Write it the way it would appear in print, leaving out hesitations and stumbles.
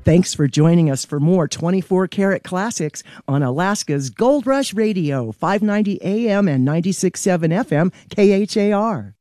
Thanks for joining us for more 24 Karat Classics on Alaska's Gold Rush Radio, 590 AM and 96.7 FM, KHAR.